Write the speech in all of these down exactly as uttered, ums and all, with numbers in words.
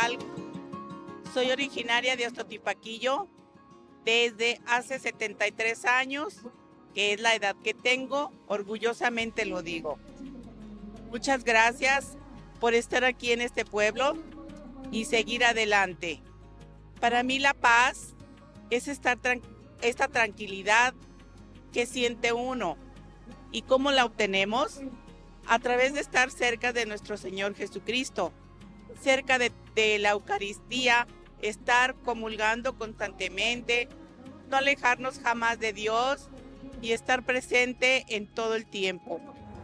tal? Soy originaria de Ostotipaquillo desde hace setenta y tres años, que es la edad que tengo, orgullosamente lo digo. Muchas gracias por estar aquí en este pueblo y seguir adelante. Para mí la paz es estar tran- esta tranquilidad que siente uno. ¿Y cómo la obtenemos? A través de estar cerca de nuestro Señor Jesucristo, cerca de, de la Eucaristía, estar comulgando constantemente, no alejarnos jamás de Dios y estar presente en todo el tiempo.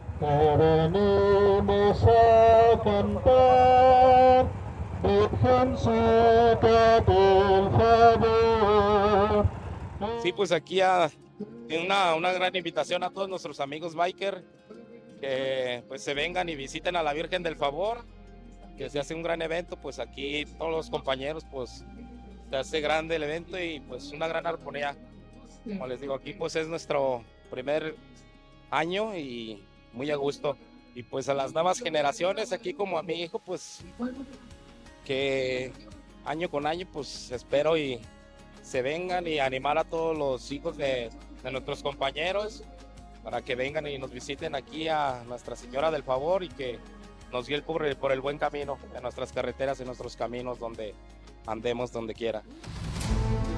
Venimos a cantar, Virgencita del favor. Sí, pues aquí a, una, una gran invitación a todos nuestros amigos biker que pues se vengan y visiten a la Virgen del Favor, que se hace un gran evento, pues aquí todos los compañeros pues se hace grande el evento y pues una gran armonía. Como les digo, aquí pues es nuestro primer año y muy a gusto. Y pues a las nuevas generaciones, aquí como a mi hijo, pues que año con año pues espero y se vengan y animar a todos los hijos de, de nuestros compañeros para que vengan y nos visiten aquí a Nuestra Señora del Favor y que nos guíe por el, por el buen camino de nuestras carreteras y nuestros caminos donde andemos donde quiera.